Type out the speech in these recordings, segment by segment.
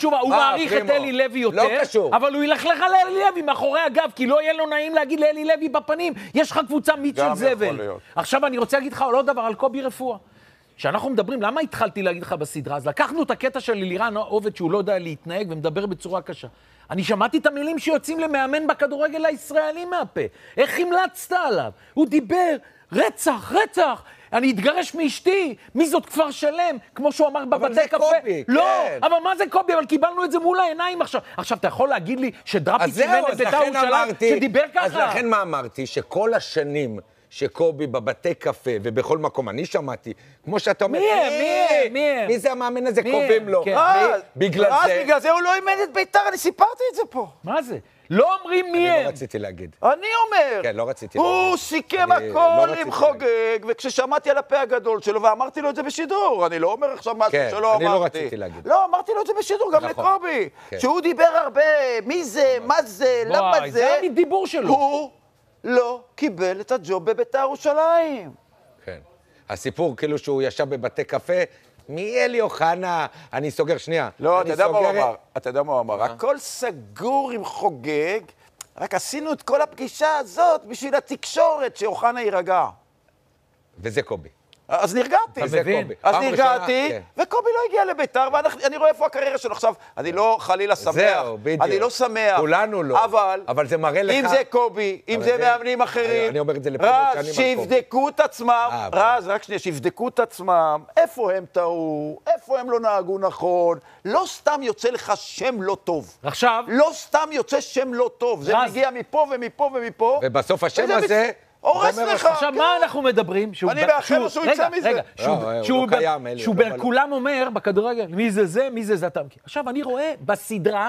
תשובה, הוא מעריך את אלי לוי יותר, אבל הוא ילכלך על אלי לוי מאחורי הגב, כי לא יהיה לו נעים להגיד לאלי לוי בפנים, יש לך קבוצה מיץ של זבל. עכשיו אני רוצה להגיד לך עוד דבר על קובי רפואה. שאנחנו מדברים, למה התחלתי להגיד לך בסדרה? אז לקחנו את הקטע של אלירן עובד שהוא לא יודע להתנהג ומדבר בצורה קשה. אני שמעתי את המילים שיוצאים למאמן בכדורגל הישראלי מהפה. איך המלצת עליו? הוא דיבר, רצח, רצח. אני אתגרש מאשתי, מי זאת כפר שלם? כמו שהוא אמר בבתי קפה. קובי, לא, כן. אבל מה זה קובי? אבל קיבלנו את זה מול העיניים עכשיו. עכשיו, אתה יכול להגיד לי שדראפיץ' אימן את בית"ר ירושלים שדיבר ככה? אז לכן מה אמרתי? שכל השנים שקובי בבתי קפה ובכל מקום, אני שמעתי, כמו שאתה אומר, מי זה המאמן הזה? קובעים לו. בגלל זה הוא לא אימן את בית"ר, אני סיפרתי את זה פה. מה זה? לא אומרים מי הם. אני לא רציתי להגיד. אני אומר. כן, לא רציתי להגיד. הוא סיכם הכל עם חוגג, וכששמעתי על הפה הגדול שלו, ואמרתי לו את זה בשידור, אני לא אומר עכשיו משהו שלא אמרתי. אני לא רציתי להגיד. לא, אמרתי לו את זה בשידור, גם לקובי. שהוא דיבר הרבה, מי זה, מה זה, למה זה. זה הדיבור שלו. הוא לא קיבל את הג'וב בבית"ר ירושלים. כן. הסיפור כאילו שהוא ישב בבתי קפה, מי אלי אוחנה? אני סוגר שנייה. לא, אתה יודע מה הוא אמר. הכל סגור עם חוגג, רק עשינו את כל הפגישה הזאת בשביל התקשורת שאוחנה יירגע. וזה קובי. אז נרגעתי. אז נרגעתי, וקובי לא הגיע לבית"ר, ואני רואה איפה הקריירה שלו עכשיו. אני לא חלילה שמח. זהו, בדיוק. אני לא שמח. כולנו לא. אבל זה מראה לך... אם זה קובי, אם זה מאמנים אחרים, אני אומר את זה לפעמים שנים רז, שיבדקו את עצמם, רז, רק שנייה, שיבדקו את עצמם, איפה הם טעו, איפה הם לא נהגו נכון, לא סתם יוצא לך שם לא טוב. עכשיו... לא סתם יוצא שם לא טוב. זה מגיע מפה ומפה ומפה. ובסוף השם הזה... הורס לך. עכשיו, מה אנחנו מדברים? אני מאחל לו שהוא יצא מזה. רגע, שהוא כולם אומר בכדורגל, מי זה זה, מי זה זה אתה. עכשיו, אני רואה בסדרה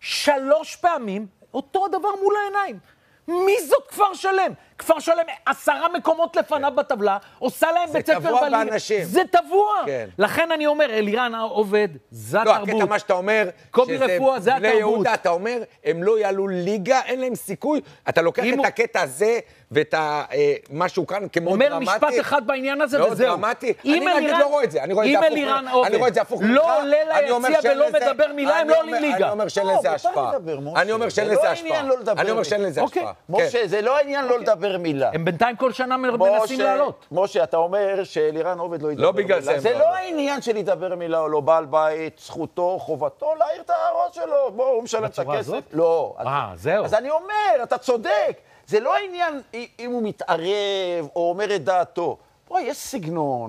3 פעמים אותו דבר מול העיניים. מי זאת כפר שלם? כפר שלם 10 מקומות לפניו בטבלה, עושה להם בית ספר בליגה. זה טבוע באנשים. זה טבוע. לכן אני אומר, אלירן עובד, זה התרבות. לא, הקטע מה שאתה אומר, קובי רפואה, זה התרבות. יהודה, אתה אומר, הם לא יעלו ליגה, אין להם סיכוי. אתה לוקח את הקטע הזה ואת משהו כאן כמו דרמטי. אומר משפט אחד בעניין הזה וזהו. לא, דרמטי. אני נגיד לא רואה את זה. אם אלירן עובד לא עולה ליציע ולא מדבר מילה, הם לא עולים ליגה. אני אומר שאין לזה השפעה. אני אומר שאין לזה השפעה. אני אומר שאין לזה השפעה. משה, זה לא העניין לא לדבר מילה. הם בינתיים כל שנה מנסים לעלות. משה, אתה אומר שאלירן עובד לא ידבר מילה. זה לא העניין של לדבר מילה או לא. בעל בית, זכותו, חובתו, להעיר את הערות שלו. בוא, הוא משלם את הכסף. לא. זהו. אז אני אומר, אתה צודק. זה לא העניין אם הוא מתערב או אומר את דעתו. בוא, יש סגנון.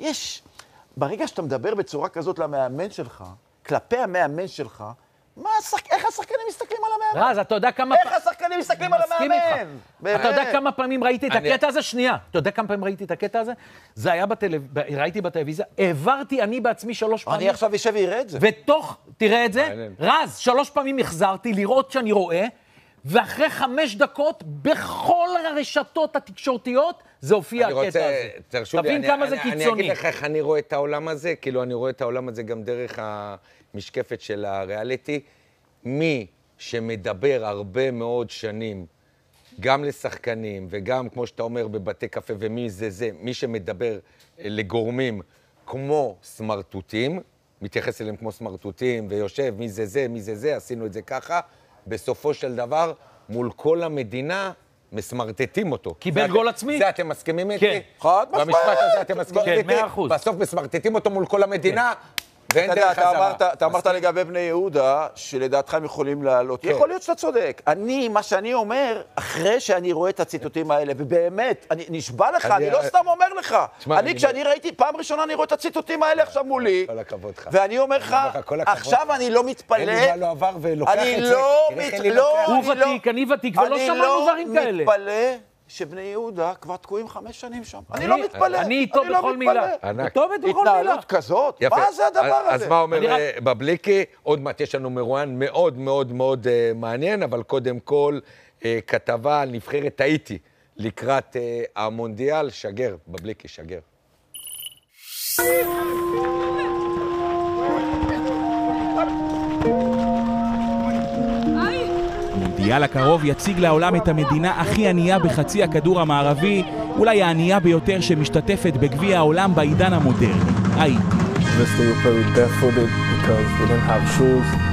ברגע שאתה מדבר בצורה כזאת למאמן שלך, כלפי המאמן שלך, איך השחקנים מסתכלים על המאמן? רז, אתה יודע כמה... איך השחקנים מסתכלים על המאמן? אתה יודע כמה פעמים ראיתי את הקטע הזה? שנייה. אתה יודע כמה פעמים ראיתי את הקטע הזה? זה היה ראיתי בטלוויזיה, העברתי אני בעצמי 3 פעמים. אני עכשיו יושב ויראה את זה. תראה את זה, רז, 3 פעמים החזרתי לראות שאני רואה, ואחרי 5 דקות, בכל הרשתות התקשורתיות, זה הופיע הקטע הזה. תבין כמה זה קיצוני. אני אגיד לך איך אני רואה את העולם הזה, כאילו אני רואה את העולם הזה גם דרך המשקפת של הריאליטי. מי שמדבר הרבה מאוד שנים, גם לשחקנים וגם, כמו שאתה אומר, בבתי קפה, ומי זה, מי שמדבר לגורמים כמו סמרטוטים, מתייחס אליהם כמו סמרטוטים, ויושב, מי זה, עשינו את זה ככה, בסופו של דבר, מול כל המדינה, מסמרטטים אותו. קיבל גול עצמי? זה אתם מסכימים איתי? כן. חד משמעית. במשפט הזה אתם מסכימים איתי? כן, 100%. בסוף מסמרטטים אותו מול כל המדינה, ואין דרך חזרה. אתה אמרת לגבי בני יהודה, שלדעתך הם יכולים לעלות. יכול להיות שאתה צודק. מה שאני אומר, אחרי שאני רואה את הציטוטים האלה, ובאמת, אני נשבע לך, אני לא סתם אומר לך. כשאני ראיתי, פעם ראשונה אני רואה את הציטוטים האלה עכשיו מולי, כל הכבוד לך. ואני אומר לך, עכשיו אני לא מתפלא. אין לי מה לא עבר ולוקח את זה. הוא ותיק, אני ותיק, ולא שמענו דברים כאלה. אני לא מתפלא שבני יהודה כבר תקועים 5 שנים שם. אני לא מתפלא. אני איתו בכל מילה. התנהלות כזאת? מה זה הדבר הזה? אז מה אומר בבליקי? עוד מעט יש לנו מרואיין מאוד מאוד מאוד מעניין, אבל קודם כל כתבה על נבחרת האיטי לקראת המונדיאל. שגר, בבליקי, שגר. המונדיאל הקרוב יציג לעולם את המדינה הכי ענייה בחצי הכדור המערבי, אולי הענייה ביותר שמשתתפת בגביע העולם בעידן המודרני, האיטי. Obviously we played barefooted because we didn't have shoes.